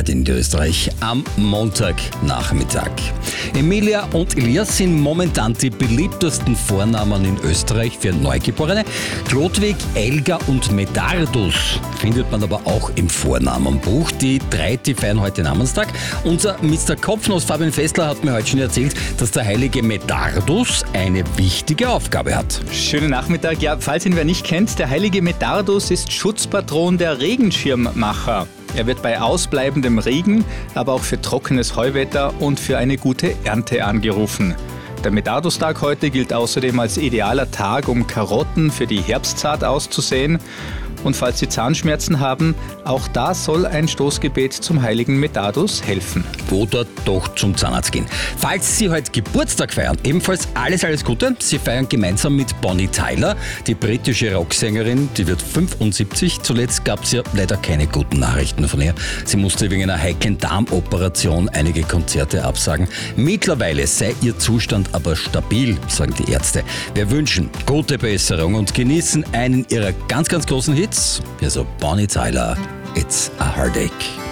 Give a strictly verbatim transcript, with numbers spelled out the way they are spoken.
gefeiert in Österreich am Montagnachmittag. Emilia und Elias sind momentan die beliebtesten Vornamen in Österreich für Neugeborene. Chlodwig, Elga und Medardus findet man aber auch im Vornamenbuch. Die drei, die feiern heute Namenstag. Unser Mister Kopfnuss Fabian Fessler hat mir heute schon erzählt, dass der heilige Medardus eine wichtige Aufgabe hat. Schönen Nachmittag. Ja, falls ihn wer nicht kennt, der heilige Medardus ist Schutzpatron der Regenschirmmacher. Er wird bei ausbleibendem Regen, aber auch für trockenes Heuwetter und für eine gute Ernte angerufen. Der Medardustag heute gilt außerdem als idealer Tag, um Karotten für die Herbstsaat auszusäen. Und falls Sie Zahnschmerzen haben, auch da soll ein Stoßgebet zum heiligen Medardus helfen. Oder doch zum Zahnarzt gehen. Falls Sie heute Geburtstag feiern, ebenfalls alles, alles Gute. Sie feiern gemeinsam mit Bonnie Tyler, die britische Rocksängerin, die wird fünfundsiebzig. Zuletzt gab es ja leider keine guten Nachrichten von ihr. Sie musste wegen einer heiklen Darmoperation einige Konzerte absagen. Mittlerweile sei ihr Zustand aber stabil, sagen die Ärzte. Wir wünschen gute Besserung und genießen einen ihrer ganz, ganz großen Hits. Also Bonnie Tyler, It's a Heartache.